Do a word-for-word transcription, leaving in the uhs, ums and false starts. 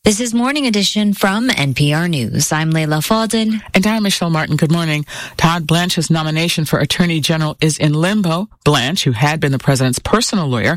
This is Morning Edition from N P R News. I'm Layla Fadel. And I'm Michelle Martin. Good morning. Todd Blanche's nomination for Attorney General is in limbo. Blanche, who had been the president's personal lawyer,